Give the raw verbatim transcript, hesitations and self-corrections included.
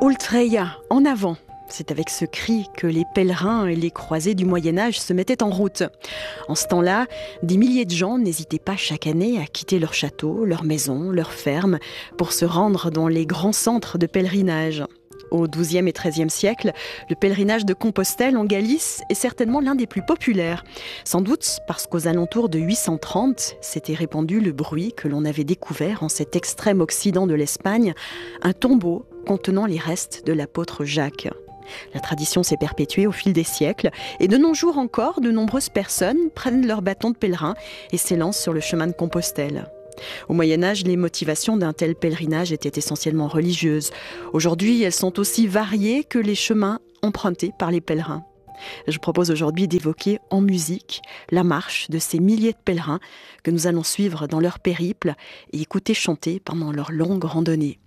Ultreia, en avant. C'est avec ce cri que les pèlerins et les croisés du Moyen-Âge se mettaient en route. En ce temps-là, des milliers de gens n'hésitaient pas chaque année à quitter leur château, leur maison, leur ferme, pour se rendre dans les grands centres de pèlerinage. Au douzième et treizième siècle, le pèlerinage de Compostelle en Galice est certainement l'un des plus populaires. Sans doute parce qu'aux alentours de huit cent trente, s'était répandu le bruit que l'on avait découvert en cet extrême occident de l'Espagne, un tombeau contenant les restes de l'apôtre Jacques. La tradition s'est perpétuée au fil des siècles et de nos jours encore, de nombreuses personnes prennent leur bâton de pèlerin et s'élancent sur le chemin de Compostelle. Au Moyen-Âge, les motivations d'un tel pèlerinage étaient essentiellement religieuses. Aujourd'hui, elles sont aussi variées que les chemins empruntés par les pèlerins. Je propose aujourd'hui d'évoquer en musique la marche de ces milliers de pèlerins que nous allons suivre dans leur périple et écouter chanter pendant leur longue randonnée.